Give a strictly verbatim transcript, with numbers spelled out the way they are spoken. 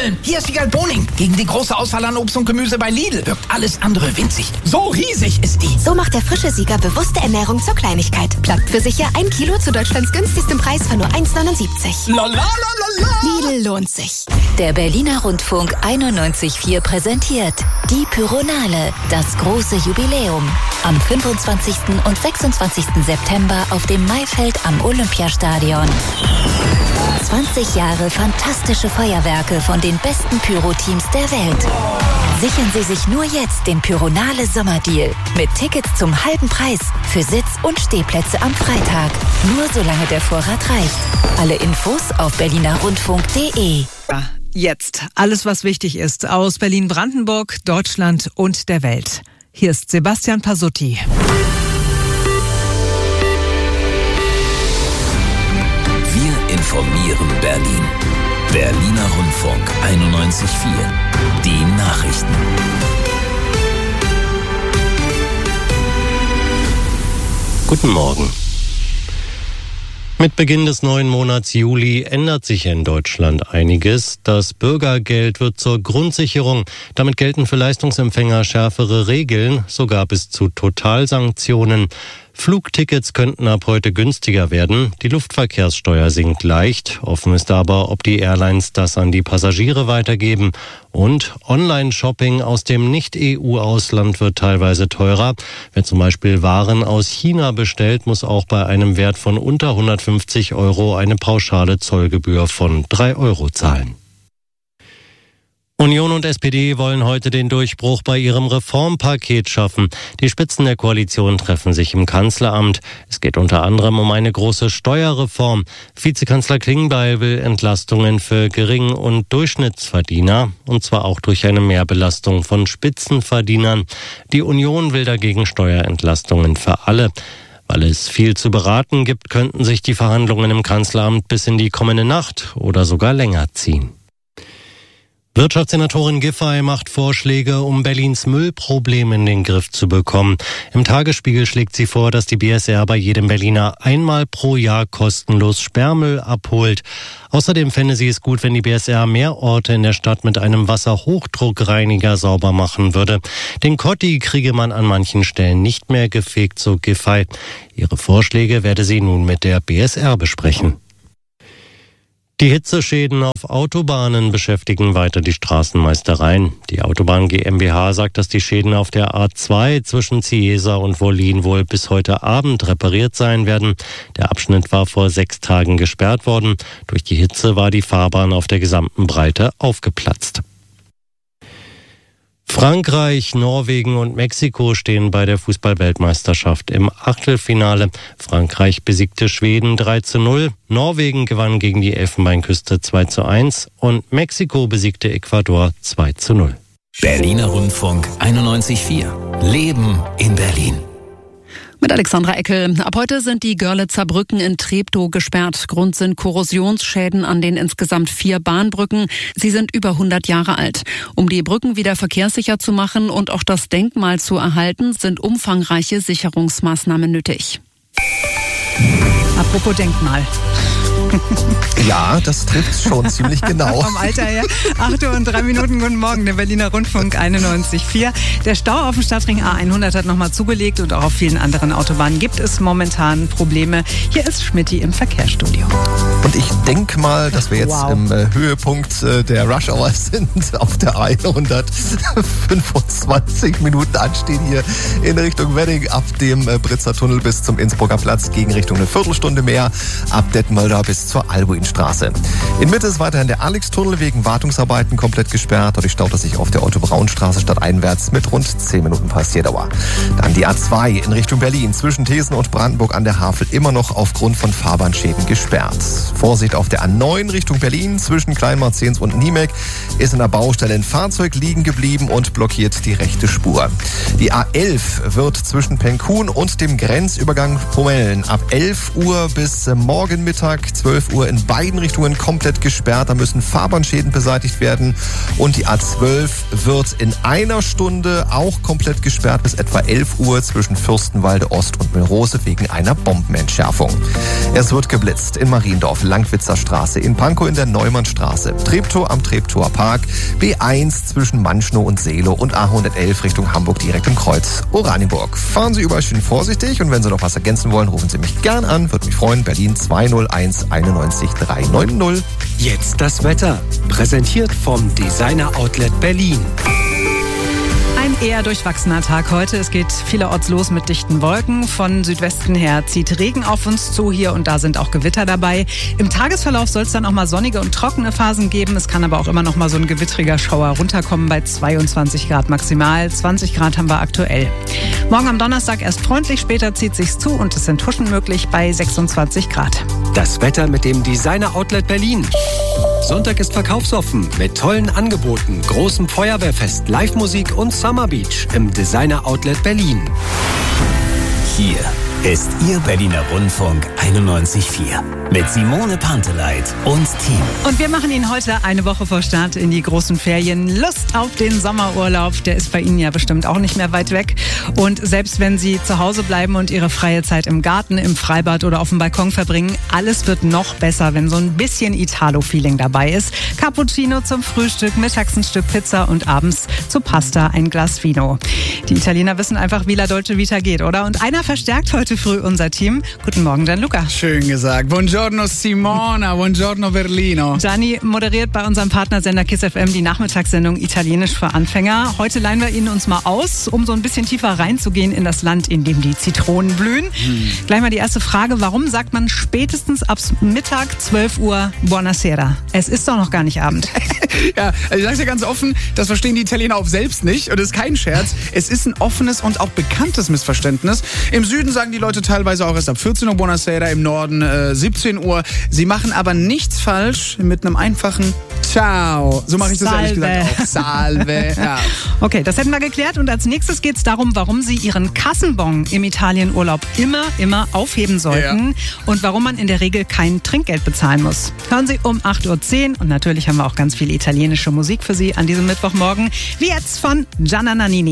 Köln, hier ist Wiegald Boning. Gegen die große Auswahl an Obst und Gemüse bei Lidl wirkt alles andere winzig. So riesig ist die. So macht der frische Sieger bewusste Ernährung zur Kleinigkeit. Bleibt für sicher ein Kilo zu Deutschlands günstigstem Preis von nur eins neunundsiebzig. La la la la la. Lidl lohnt sich. Der Berliner Rundfunk einundneunzig Komma vier präsentiert die Pyronale, das große Jubiläum. Am fünfundzwanzigsten und sechsundzwanzigsten September auf dem Maifeld am Olympiastadion. zwanzig Jahre fantastische Feuerwerke von den besten Pyro-Teams der Welt. Sichern Sie sich nur jetzt den Pyronale Sommerdeal mit Tickets zum halben Preis für Sitz- und Stehplätze am Freitag. Nur solange der Vorrat reicht. Alle Infos auf berliner rundfunk punkt de. Jetzt alles, was wichtig ist aus Berlin-Brandenburg, Deutschland und der Welt. Hier ist Sebastian Pasutti. Wir informieren Berlin. Berliner Rundfunk einundneunzig Komma vier. Die Nachrichten. Guten Morgen. Mit Beginn des neuen Monats Juli ändert sich in Deutschland einiges. Das Bürgergeld wird zur Grundsicherung. Damit gelten für Leistungsempfänger schärfere Regeln, sogar bis zu Totalsanktionen. Flugtickets könnten ab heute günstiger werden. Die Luftverkehrssteuer sinkt leicht. Offen ist aber, ob die Airlines das an die Passagiere weitergeben. Und Online-Shopping aus dem Nicht-E U-Ausland wird teilweise teurer. Wer zum Beispiel Waren aus China bestellt, muss auch bei einem Wert von unter hundertfünfzig Euro eine pauschale Zollgebühr von drei Euro zahlen. Union und S P D wollen heute den Durchbruch bei ihrem Reformpaket schaffen. Die Spitzen der Koalition treffen sich im Kanzleramt. Es geht unter anderem um eine große Steuerreform. Vizekanzler Klingbeil will Entlastungen für Gering- und Durchschnittsverdiener, und zwar auch durch eine Mehrbelastung von Spitzenverdienern. Die Union will dagegen Steuerentlastungen für alle. Weil es viel zu beraten gibt, könnten sich die Verhandlungen im Kanzleramt bis in die kommende Nacht oder sogar länger ziehen. Wirtschaftssenatorin Giffey macht Vorschläge, um Berlins Müllproblem in den Griff zu bekommen. Im Tagesspiegel schlägt sie vor, dass die B S R bei jedem Berliner einmal pro Jahr kostenlos Sperrmüll abholt. Außerdem fände sie es gut, wenn die B S R mehr Orte in der Stadt mit einem Wasserhochdruckreiniger sauber machen würde. Den Kotti kriege man an manchen Stellen nicht mehr gefegt, so Giffey. Ihre Vorschläge werde sie nun mit der B S R besprechen. Die Hitzeschäden auf Autobahnen beschäftigen weiter die Straßenmeistereien. Die Autobahn GmbH sagt, dass die Schäden auf der A zwei zwischen Cieza und Wollin wohl bis heute Abend repariert sein werden. Der Abschnitt war vor sechs Tagen gesperrt worden. Durch die Hitze war die Fahrbahn auf der gesamten Breite aufgeplatzt. Frankreich, Norwegen und Mexiko stehen bei der Fußball-Weltmeisterschaft im Achtelfinale. Frankreich besiegte Schweden drei zu null, Norwegen gewann gegen die Elfenbeinküste zwei zu eins und Mexiko besiegte Ecuador zwei zu null. Berliner Rundfunk einundneunzig Komma vier. Leben in Berlin. Mit Alexandra Eckel. Ab heute sind die Görlitzer Brücken in Treptow gesperrt. Grund sind Korrosionsschäden an den insgesamt vier Bahnbrücken. Sie sind über hundert Jahre alt. Um die Brücken wieder verkehrssicher zu machen und auch das Denkmal zu erhalten, sind umfangreiche Sicherungsmaßnahmen nötig. Apropos Denkmal. Ja, das trifft schon ziemlich genau. Vom Alter her. acht Uhr und drei Minuten, guten Morgen, der Berliner Rundfunk einundneunzig Komma vier. Der Stau auf dem Stadtring A hundert hat nochmal zugelegt und auch auf vielen anderen Autobahnen gibt es momentan Probleme. Hier ist Schmitty im Verkehrsstudio. Und ich denke mal, dass wir jetzt wow. im äh, Höhepunkt äh, der Rush Hour sind. Auf der hundertfünfundzwanzig Minuten anstehen hier in Richtung Wedding ab dem äh, Britzer Tunnel bis zum Innsbrucker Platz, gegen Richtung eine Viertelstunde mehr, ab Detmolder bis zur Albuinstraße. In Mitte ist weiterhin der Alex-Tunnel wegen Wartungsarbeiten komplett gesperrt. Dadurch staut er sich auf der Otto-Braun-Straße stadteinwärts mit rund zehn Minuten Passierdauer. Dann die A zwei in Richtung Berlin zwischen Thesen und Brandenburg an der Havel immer noch aufgrund von Fahrbahnschäden gesperrt. Vorsicht auf der A neun Richtung Berlin zwischen Kleinmarzens und Niemek ist in der Baustelle ein Fahrzeug liegen geblieben und blockiert die rechte Spur. Die A elf wird zwischen Penkun und dem Grenzübergang Pomellen ab elf Uhr bis morgen Mittag Dreieck zwölf Uhr in beiden Richtungen komplett gesperrt. Da müssen Fahrbahnschäden beseitigt werden. Und die A zwölf wird in einer Stunde auch komplett gesperrt bis etwa elf Uhr zwischen Fürstenwalde Ost und Müllrose wegen einer Bombenentschärfung. Es wird geblitzt in Mariendorf, Langwitzer Straße, in Pankow in der Neumannstraße, Treptow am Treptower Park, B eins zwischen Manschnow und Seelow und A hundertelf Richtung Hamburg direkt im Kreuz Oranienburg. Fahren Sie überall schön vorsichtig und wenn Sie noch was ergänzen wollen, rufen Sie mich gern an. Würde mich freuen. Berlin zwei null eins einundneunzig drei neun null. Jetzt das Wetter. Präsentiert vom Designer Outlet Berlin. Ein eher durchwachsener Tag heute. Es geht vielerorts los mit dichten Wolken. Von Südwesten her zieht Regen auf uns zu. Hier und da sind auch Gewitter dabei. Im Tagesverlauf soll es dann auch mal sonnige und trockene Phasen geben. Es kann aber auch immer noch mal so ein gewittriger Schauer runterkommen bei zweiundzwanzig Grad maximal. zwanzig Grad haben wir aktuell. Morgen am Donnerstag erst freundlich, später zieht sich's zu und es sind Huschen möglich bei sechsundzwanzig Grad. Das Wetter mit dem Designer Outlet Berlin. Sonntag ist verkaufsoffen mit tollen Angeboten, großem Feuerwehrfest, Live-Musik und Summer Beach im Designer Outlet Berlin. Hier ist Ihr Berliner Rundfunk einundneunzig Komma vier mit Simone Panteleit und Team. Und wir machen Ihnen heute eine Woche vor Start in die großen Ferien Lust auf den Sommerurlaub. Der ist bei Ihnen ja bestimmt auch nicht mehr weit weg. Und selbst wenn Sie zu Hause bleiben und Ihre freie Zeit im Garten, im Freibad oder auf dem Balkon verbringen, alles wird noch besser, wenn so ein bisschen Italo-Feeling dabei ist. Cappuccino zum Frühstück, mittags ein Stück Pizza und abends zu Pasta ein Glas Vino. Die Italiener wissen einfach, wie La Dolce Vita geht, oder? Und einer verstärkt heute früh unser Team. Guten Morgen, Gianluca. Schön gesagt. Buongiorno Simona, buongiorno Berlino. Gianni moderiert bei unserem Partnersender Kiss F M die Nachmittagssendung Italienisch für Anfänger. Heute leihen wir Ihnen uns mal aus, um so ein bisschen tiefer reinzugehen in das Land, in dem die Zitronen blühen. Hm. Gleich mal die erste Frage. Warum sagt man spätestens ab Mittag zwölf Uhr Buonasera? Es ist doch noch gar nicht Abend. Ja, also ich sag's ja ganz offen, das verstehen die Italiener auch selbst nicht. Und das ist kein Scherz. Es ist ein offenes und auch bekanntes Missverständnis. Im Süden sagen die Leute teilweise auch erst ab vierzehn Uhr Buonasera, im Norden äh, siebzehn Uhr. Sie machen aber nichts falsch mit einem einfachen Ciao. So mache ich das Salve. ehrlich gesagt auch. Salve. Ja. Okay, das hätten wir geklärt. Und als nächstes geht es darum, warum Sie Ihren Kassenbon im Italienurlaub immer, immer aufheben sollten. Ja. Und warum man in der Regel kein Trinkgeld bezahlen muss. Hören Sie um acht Uhr zehn. Und natürlich haben wir auch ganz viel italienische Musik für Sie an diesem Mittwochmorgen. Wie jetzt von Gianna Nannini.